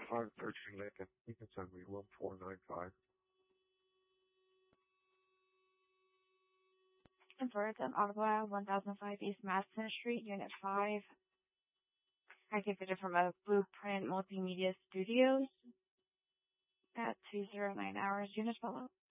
513 Lincoln. You can send me 1495. Converted Ottawa, 1005 East Madison Street, Unit 5. I get it from a Blueprint Multimedia Studios at 209 hours. Unit follow.